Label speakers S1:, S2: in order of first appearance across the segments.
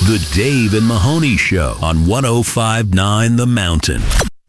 S1: The Dave and Mahoney Show on 105.9 The Mountain.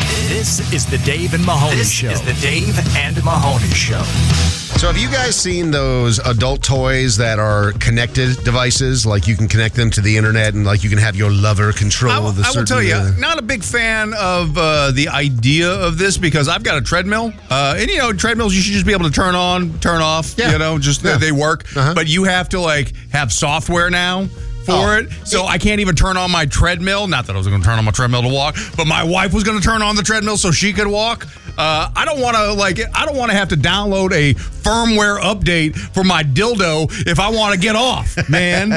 S2: This is the Dave and Mahoney Show. This is the Dave and Mahoney Show.
S3: So have you guys seen those adult toys that are connected devices? Like you can connect them to the internet and like you can have your lover control the
S4: I will tell you, not a big fan of the idea of this because I've got a treadmill. And, treadmills you should just be able to turn on, turn off.
S3: Yeah.
S4: They work.
S3: Uh-huh.
S4: But you have to, have software now for it. So I can't even turn on my treadmill. Not that I was going to turn on my treadmill to walk, but my wife was going to turn on the treadmill so she could walk. I don't want to have to download a firmware update for my dildo if I want to get off, man.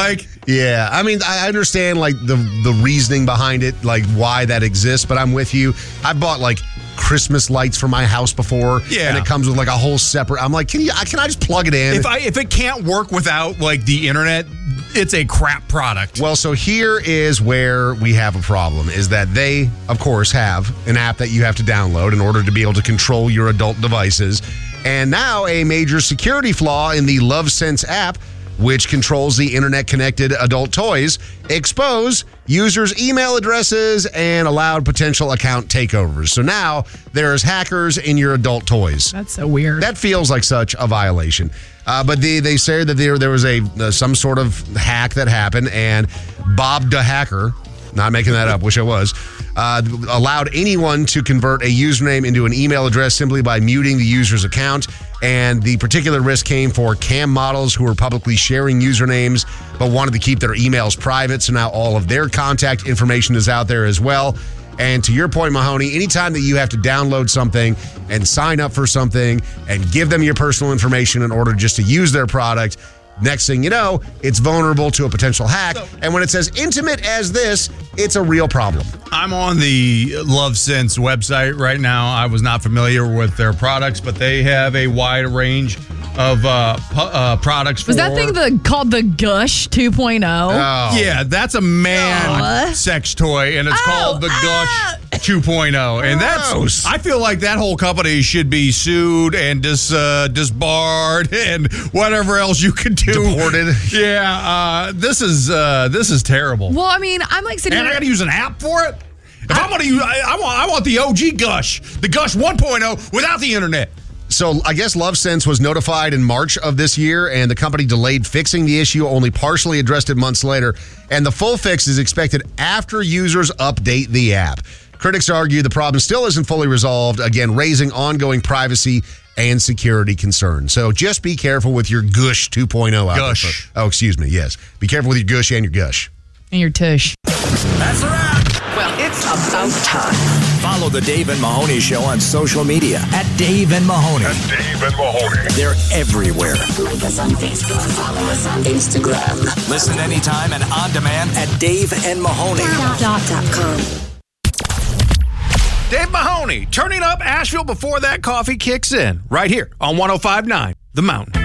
S3: Yeah, I mean, I understand the reasoning behind it, why that exists, but I'm with you. I bought Christmas lights for my house before, and it comes with a whole separate. I'm like, can I just plug it in?
S4: If it can't work without the internet, it's a crap product.
S3: Well, so here is where we have a problem, is that they, of course, have an app that you have to download in order to be able to control your adult devices. And now a major security flaw in the LoveSense app, which controls the internet-connected adult toys, expose users' email addresses and allowed potential account takeovers. So now there's hackers in your adult toys.
S5: That's so weird.
S3: That feels like such a violation. But they say that there was some sort of hack that happened, and Bob the Hacker, not making that up, wish I was, allowed anyone to convert a username into an email address simply by muting the user's account. And the particular risk came for cam models who were publicly sharing usernames but wanted to keep their emails private. So now all of their contact information is out there as well. And to your point, Mahoney, anytime that you have to download something and sign up for something and give them your personal information in order just to use their product, next thing you know, it's vulnerable to a potential hack. And when it's as intimate as this, it's a real problem.
S4: I'm on the LoveSense website right now. I was not familiar with their products, but they have a wide range of products.
S5: Was that thing called the Gush 2.0?
S3: Oh.
S4: Yeah, that's a man sex toy, and it's called the Gush 2.0. And that's, I feel like that whole company should be sued and disbarred and whatever else you could do.
S3: Deported.
S4: Yeah, this is terrible.
S5: Well, I mean, I'm sitting
S4: and I got to use an app for it. If I'm going to use, I want the OG Gush, the Gush 1.0 without the internet.
S3: So I guess LoveSense was notified in March of this year, and the company delayed fixing the issue, only partially addressed it months later. And the full fix is expected after users update the app. Critics argue the problem still isn't fully resolved, again, raising ongoing privacy and security concerns. So just be careful with your Gush 2.0.
S4: Gush.
S3: Oh, excuse me, yes. Be careful with your Gush and your Gush.
S5: And your tush.
S2: That's a wrap.
S6: Well, it's about time.
S2: Follow the Dave and Mahoney Show on social media at Dave and Mahoney.
S7: Dave and Mahoney.
S2: They're everywhere.
S6: Like us on Facebook. Follow us on Instagram.
S2: Listen anytime and on demand at DaveandMahoney.com.
S4: Dave Mahoney, turning up Asheville before that coffee kicks in. Right here on 105.9 The Mountain.